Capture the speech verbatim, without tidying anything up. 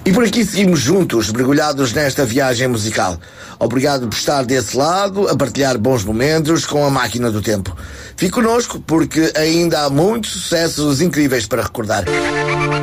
E por aqui seguimos juntos, mergulhados nesta viagem musical. Obrigado por estar desse lado, a partilhar bons momentos com a máquina do tempo. Fique connosco, porque ainda há muitos sucessos incríveis para recordar.